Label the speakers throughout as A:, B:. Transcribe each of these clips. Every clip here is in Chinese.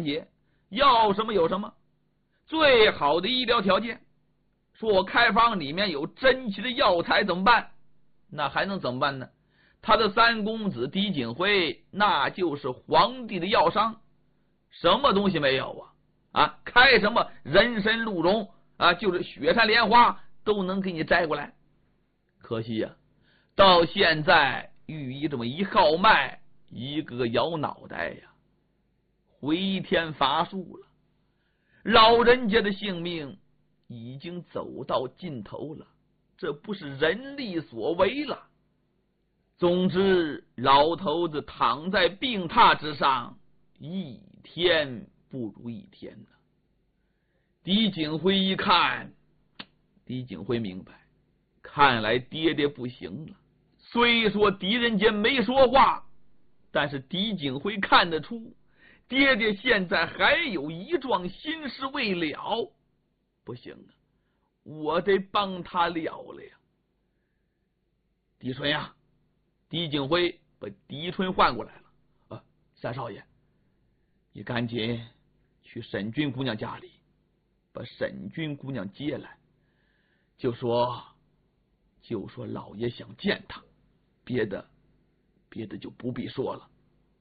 A: 人杰要什么有什么，最好的医疗条件。说我开方里面有珍奇的药材怎么办？那还能怎么办呢？他的三公子狄景辉那就是皇帝的药商，什么东西没有啊？开什么人参鹿茸啊，就是雪山莲花都能给你摘过来。可惜呀，到现在御医这么一号脉，一个摇脑袋呀，回天乏术了。老人家的性命已经走到尽头了，这不是人力所为了。总之，老头子躺在病榻之上，一天不如一天呢。狄景辉一看，狄景辉明白，看来爹爹不行了。虽说狄仁杰没说话，但是狄景辉看得出，爹爹现在还有一桩心事未了。不行啊，我得帮他了了呀。狄春呀，狄景辉把狄春唤过来了。三少爷，你赶紧去沈君姑娘家里，把沈君姑娘接来，就说老爷想见他，别的就不必说了。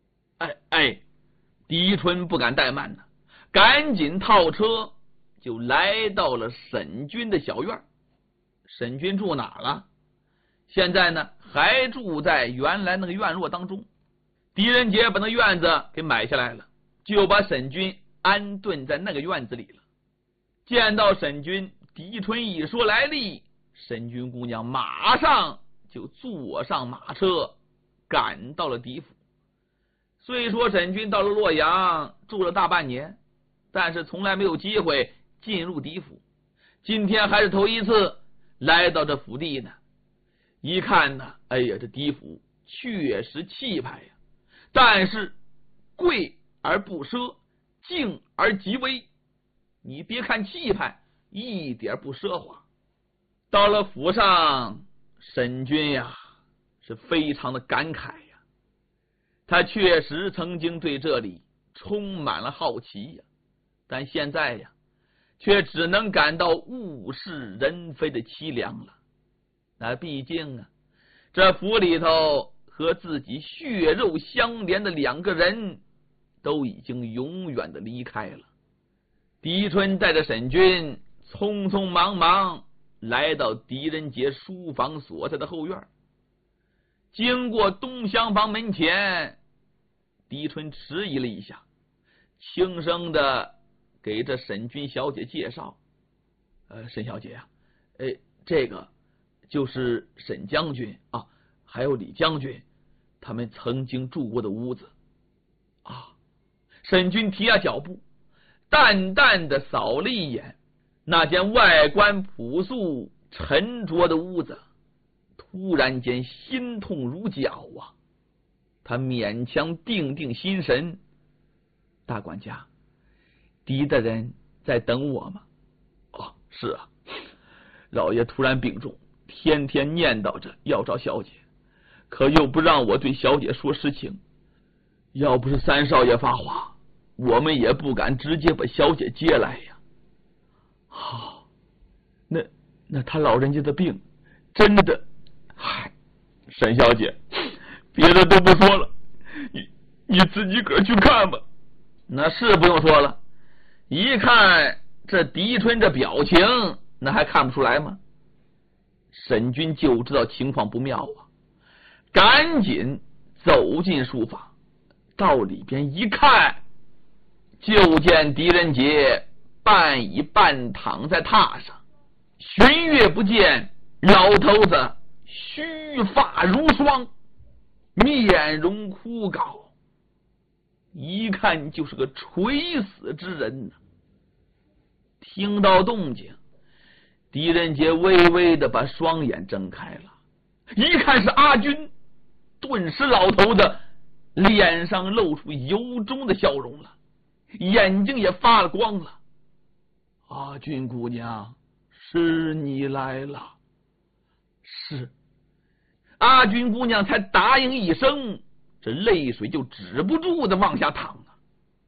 A: 狄春不敢怠慢呢，赶紧套车就来到了沈君的小院。沈君住哪了？现在呢，还住在原来那个院落当中。狄仁杰把那院子给买下来了，就把沈君安顿在那个院子里了。见到沈君，狄春一说来历，沈君姑娘马上就坐上马车赶到了狄府。虽说沈君到了洛阳住了大半年，但是从来没有机会进入狄府，今天还是头一次来到这府地呢。一看呢，哎呀，这狄府确实气派呀，但是贵而不奢，静而极微。你别看气派，一点不奢华。到了府上，沈君呀是非常的感慨呀，他确实曾经对这里充满了好奇呀，但现在呀却只能感到物是人非的凄凉了。那毕竟啊，这府里头和自己血肉相连的两个人都已经永远的离开了。狄春带着沈君匆匆忙忙来到狄仁杰书房所在的后院，经过东厢房门前，狄春迟疑了一下，轻声的给这沈君小姐介绍：沈小姐啊，这个就是沈将军啊，还有李将军他们曾经住过的屋子啊。沈君停下脚步，淡淡的扫了一眼那间外观朴素沉着的屋子，突然间心痛如绞啊。他勉强定定心神：大管家，狄大人在等我吗？是啊，老爷突然病重，天天念叨着要找小姐，可又不让我对小姐说实情。要不是三少爷发话，我们也不敢直接把小姐接来呀。好，那他老人家的病真的……沈小姐，别的都不说了，你自己个儿去看吧。那是不用说了，一看这狄春这表情，那还看不出来吗？沈君就知道情况不妙啊，赶紧走进书房，到里边一看，就见狄仁杰半倚半躺在榻上，寻月不见，老头子须发如霜，面容枯槁，一看就是个垂死之人呢。听到动静，狄仁杰微微的把双眼睁开了，一看是阿军，顿时老头子脸上露出由衷的笑容了，眼睛也发了光了。阿军姑娘，是你来了。是。阿军姑娘才答应一声，这泪水就止不住的往下淌啊。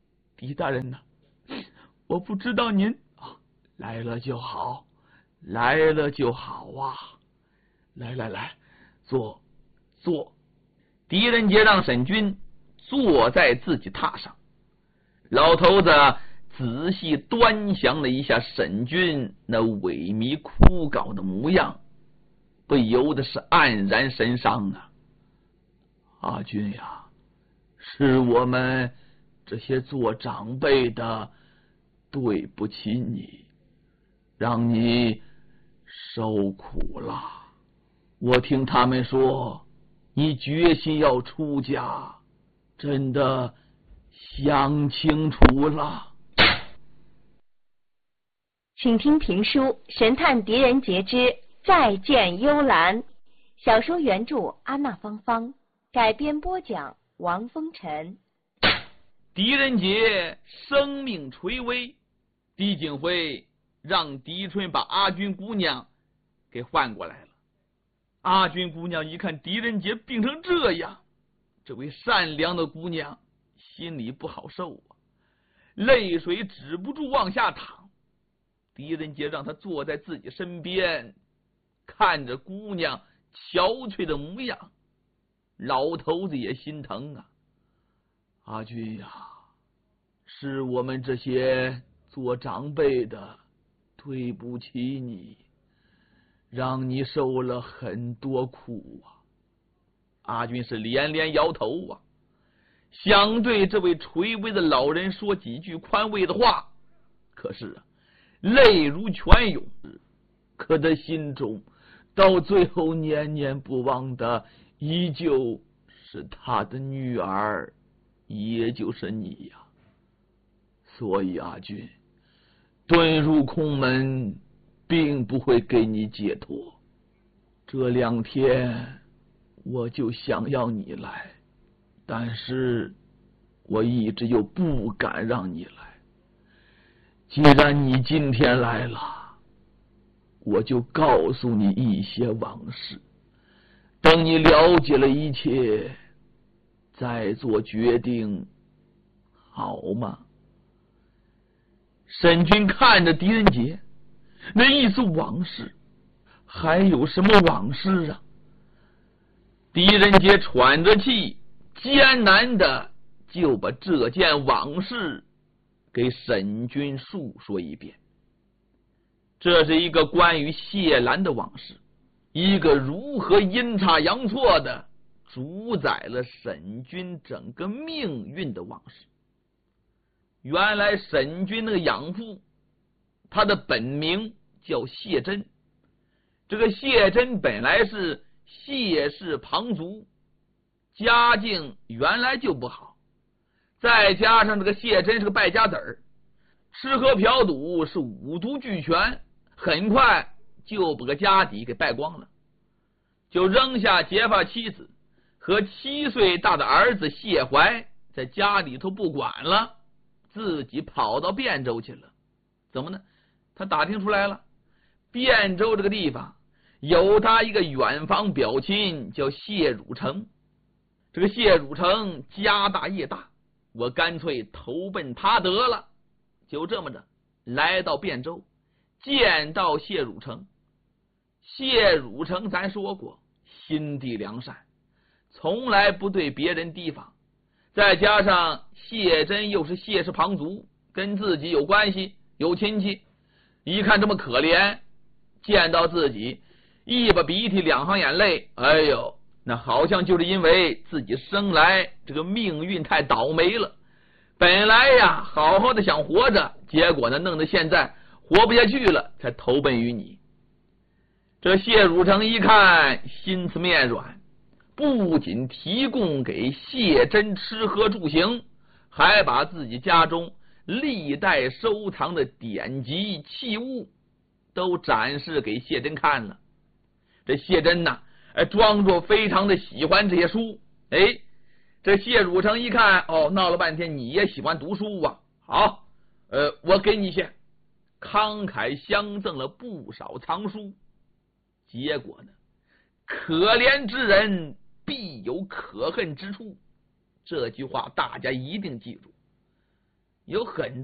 A: 狄大人呢？我不知道您来了就好，来了就好啊！来，坐。狄仁杰让沈君坐在自己榻上，老头子仔细端详了一下沈君那萎靡枯槁的模样，不由得是黯然神伤啊！阿君呀，是我们这些做长辈的对不起你，让你受苦了。我听他们说你决心要出家，真的想清楚了。
B: 请听评书《神探狄仁杰之再见幽兰》，小说原著安娜芳芳，改编播讲王风尘。
A: 狄仁杰生命垂危，狄景辉让狄春把阿君姑娘给换过来了。阿君姑娘一看狄仁杰病成这样，这位善良的姑娘心里不好受啊，泪水止不住往下淌。狄仁杰让她坐在自己身边，看着姑娘憔悴的模样，老头子也心疼啊。阿君呀，是我们这些做长辈的对不起你，让你受了很多苦啊。阿君是连连摇头啊，想对这位垂危的老人说几句宽慰的话，可是泪如泉涌，可他心中到最后念念不忘的依旧是他的女儿，也就是你呀。所以阿君，遁入空门并不会给你解脱。这2天我就想要你来，但是我一直又不敢让你来。既然你今天来了，我就告诉你一些往事，等你了解了一切再做决定，好吗？沈君看着狄仁杰，那意思往事，还有什么往事啊？狄仁杰喘着气，艰难的就把这件往事给沈君述说一遍。这是一个关于谢兰的往事，一个如何阴差阳错的主宰了沈君整个命运的往事。原来沈君那个养父，他的本名叫谢珍，这个谢珍本来是谢氏旁族，家境原来就不好，再加上这个谢珍是个败家子儿，吃喝嫖赌是五毒俱全，很快就把个家底给败光了，就扔下结发妻子和7岁大的儿子谢怀，在家里头不管了，自己跑到汴州去了。怎么呢？他打听出来了，汴州这个地方有他一个远房表亲叫谢汝成，这个谢汝成家大业大，我干脆投奔他得了。就这么着来到汴州，见到谢汝成。谢汝成咱说过心地良善，从来不对别人提防，再加上谢珍又是谢氏旁族，跟自己有关系有亲戚，一看这么可怜，见到自己一把鼻涕2行眼泪，哎呦，那好像就是因为自己生来这个命运太倒霉了，本来呀好好的想活着，结果呢弄得现在活不下去了，才投奔于你。这谢汝成一看心慈面软，不仅提供给谢珍吃喝住行，还把自己家中历代收藏的典籍器物都展示给谢珍看了。这谢珍呐，装作非常的喜欢这些书。这谢汝成一看，闹了半天你也喜欢读书啊，好，我给你些，慷慨相赠了不少藏书。结果呢，可怜之人必有可恨之处，这句话大家一定记住。 有很